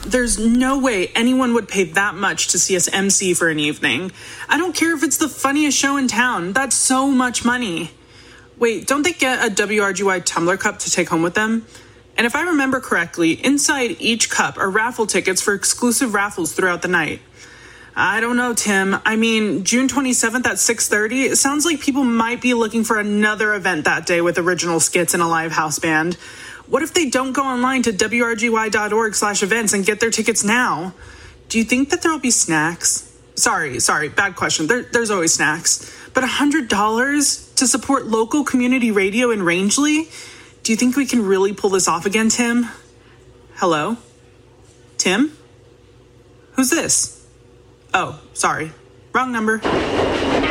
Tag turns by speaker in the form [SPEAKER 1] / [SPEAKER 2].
[SPEAKER 1] there's no way anyone would pay that much to see us MC for an evening. I don't care if it's the funniest show in town. That's so much money. Wait, don't they get a WRGY tumbler cup to take home with them? And if I remember correctly, inside each cup are raffle tickets for exclusive raffles throughout the night. I don't know, Tim. I mean, June 27th at 6:30, it sounds like people might be looking for another event that day with original skits and a live house band. What if they don't go online to wrgy.org/events and get their tickets now? Do you think that there'll be snacks? Sorry, bad question. There's always snacks. But $100 to support local community radio in Rangeley? Do you think we can really pull this off again, Tim? Hello? Tim? Who's this? Oh, sorry. Wrong number.